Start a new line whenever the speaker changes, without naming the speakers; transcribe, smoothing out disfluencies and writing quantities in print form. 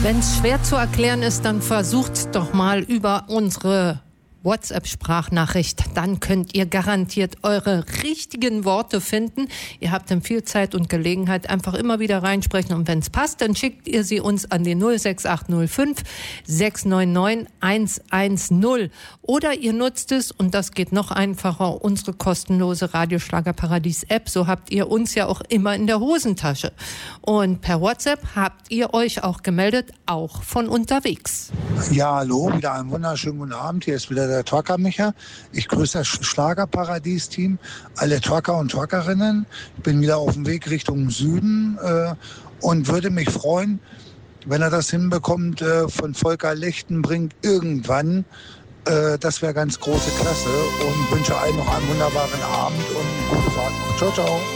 Wenn es schwer zu erklären ist, dann versucht's doch mal über unsere WhatsApp-Sprachnachricht. Dann könnt ihr garantiert eure richtigen Worte finden. Ihr habt dann viel Zeit und Gelegenheit, einfach immer wieder reinsprechen. Und wenn es passt, dann schickt ihr sie uns an die 06805 699 110. Oder ihr nutzt es, und das geht noch einfacher, unsere kostenlose Radioschlagerparadies-App. So habt ihr uns ja auch immer in der Hosentasche. Und per WhatsApp habt ihr euch auch gemeldet, auch von unterwegs.
Ja, hallo, wieder einen wunderschönen guten Abend. Hier ist wieder der Trucker-Micha. Ich grüße das Schlagerparadies-Team, alle Trucker und Truckerinnen. Ich bin wieder auf dem Weg Richtung Süden und würde mich freuen, wenn er das hinbekommt, von Volker Lechtenbrink irgendwann. Das wäre ganz große Klasse und wünsche allen noch einen wunderbaren Abend und gute Fahrt noch. Ciao, ciao.